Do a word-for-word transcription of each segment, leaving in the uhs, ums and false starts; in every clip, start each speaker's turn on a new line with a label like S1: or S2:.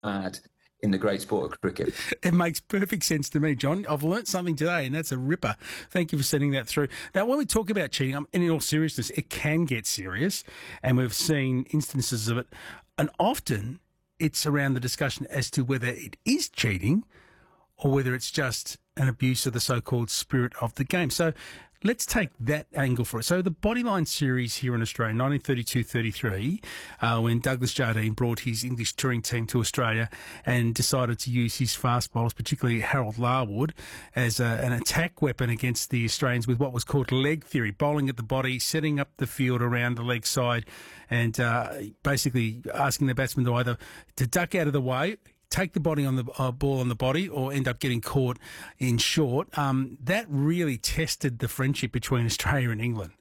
S1: mad in the great sport of cricket.
S2: It makes perfect sense to me, John. I've learnt something today, and that's a ripper. Thank you for sending that through. Now, when we talk about cheating, um, and in all seriousness, it can get serious, and we've seen instances of it, and often it's around the discussion as to whether it is cheating or whether it's just an abuse of the so-called spirit of the game. So let's take that angle for it. So the Bodyline series here in Australia, nineteen thirty-two thirty-three, uh, when Douglas Jardine brought his English touring team to Australia and decided to use his fast bowlers, particularly Harold Larwood, as a, an attack weapon against the Australians with what was called leg theory, bowling at the body, setting up the field around the leg side, and uh, basically asking the batsman to either to duck out of the way, take the body on the uh, ball on the body, or end up getting caught in short. Um, that really tested the friendship between Australia and England.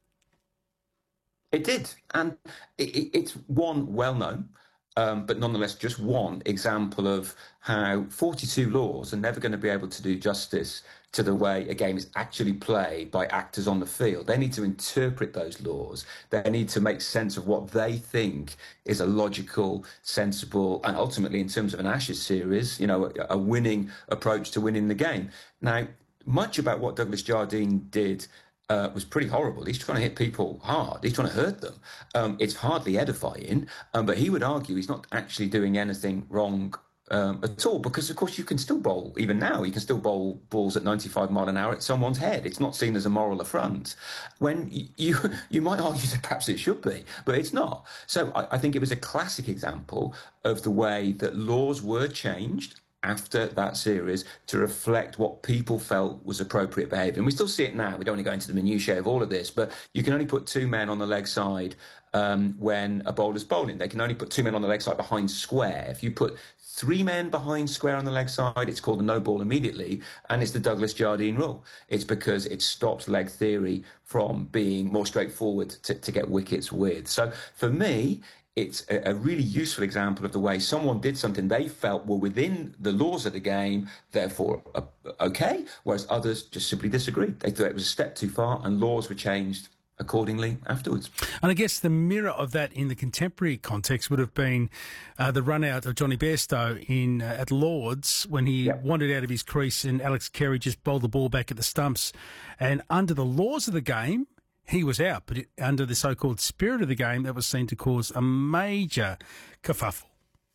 S1: It did, and it, it, it's one well known, um, but nonetheless just one example of how forty-two laws are never going to be able to do justice to the way a game is actually played by actors on the field. They need to interpret those laws. They need to make sense of what they think is a logical, sensible, and ultimately, in terms of an Ashes series, you know, a, a winning approach to winning the game. Now, much about what Douglas Jardine did Uh, was pretty horrible. He's trying to hit people hard. He's trying to hurt them. Um, it's hardly edifying, um, but he would argue he's not actually doing anything wrong um, at all, because, of course, you can still bowl, even now, you can still bowl balls at ninety-five mile an hour at someone's head. It's not seen as a moral affront. When you you might argue that perhaps it should be, but it's not. So I, I think it was a classic example of the way that laws were changed after that series to reflect what people felt was appropriate behaviour. And we still see it now. We don't want to go into the minutiae of all of this, but you can only put two men on the leg side um, when a bowler's bowling. They can only put two men on the leg side behind square. If you put three men behind square on the leg side, it's called a no ball immediately, and it's the Douglas Jardine rule. It's because it stops leg theory from being more straightforward to, to get wickets with. So for me, it's a, a really useful example of the way someone did something they felt were within the laws of the game, therefore uh, okay, whereas others just simply disagreed. They thought it was a step too far, and laws were changed accordingly afterwards.
S2: And I guess the mirror of that in the contemporary context would have been uh, the run out of Johnny Bairstow in uh, at Lords when he yep. wandered out of his crease and Alex Carey just bowled the ball back at the stumps. And under the laws of the game, he was out, but it, under the so-called spirit of the game, that was seen to cause a major kerfuffle.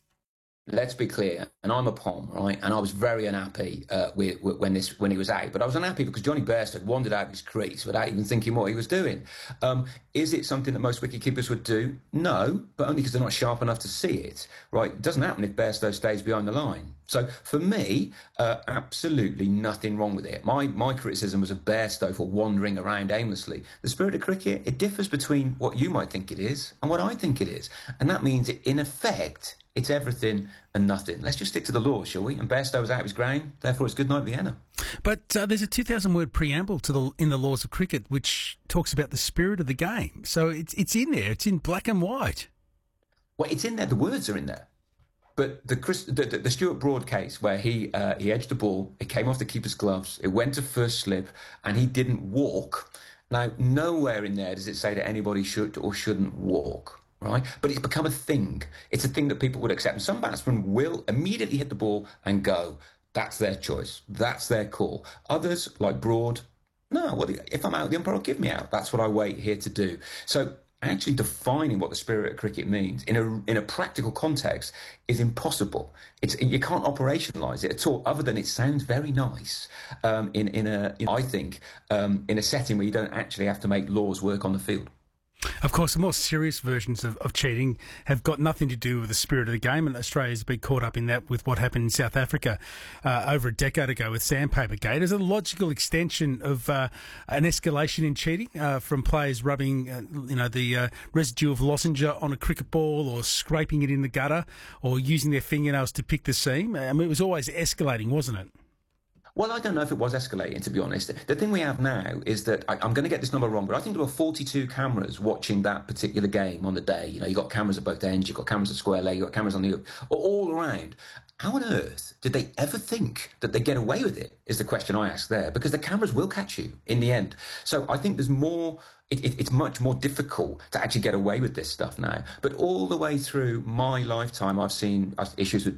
S1: Let's be clear, and I'm a Pom, right? And I was very unhappy uh, with, with, when this when he was out. But I was unhappy because Johnny Bairstow wandered out of his crease without even thinking what he was doing. Um, is it something that most wicketkeepers would do? No, but only because they're not sharp enough to see it, right? It doesn't happen if Bairstow stays behind the line. So for me, uh, absolutely nothing wrong with it. My my criticism was of Bairstow for wandering around aimlessly. The spirit of cricket, it differs between what you might think it is and what I think it is. And that means, it, in effect, it's everything and nothing. Let's just stick to the law, shall we? And Bairstow was out of his ground, therefore it's good night, Vienna.
S2: But uh, there's a two thousand word preamble to the in the laws of cricket which talks about the spirit of the game. So it's it's in there. It's in black and white.
S1: Well, it's in there. The words are in there. But the, Chris, the, the, the Stuart Broad case, where he uh, he edged the ball, it came off the keeper's gloves, it went to first slip, and he didn't walk. Now, nowhere in there does it say that anybody should or shouldn't walk, right? But it's become a thing. It's a thing that people would accept. And some batsmen will immediately hit the ball and go. That's their choice. That's their call. Others, like Broad, no, well, if I'm out, the umpire will give me out. That's what I wait here to do. So actually defining what the spirit of cricket means in a in a practical context is impossible. It's you can't operationalise it at all, other than it sounds very nice. Um, in in a in, I think um, in a setting where you don't actually have to make laws work on the field.
S2: Of course, the more serious versions of, of cheating have got nothing to do with the spirit of the game, and Australia's been caught up in that with what happened in South Africa uh, over a decade ago with Sandpaper Gate. As a logical extension of uh, an escalation in cheating uh, from players rubbing, uh, you know, the uh, residue of lozenge on a cricket ball, or scraping it in the gutter, or using their fingernails to pick the seam. I mean, it was always escalating, wasn't it?
S1: Well, I don't know if it was escalating, to be honest. The thing we have now is that, I, I'm going to get this number wrong, but I think there were forty-two cameras watching that particular game on the day. You know, you got cameras at both ends, you've got cameras at square leg, you've got cameras on the all around. How on earth did they ever think that they'd get away with it, is the question I ask there, because the cameras will catch you in the end. So I think there's more, it, it, it's much more difficult to actually get away with this stuff now. But all the way through my lifetime, I've seen issues with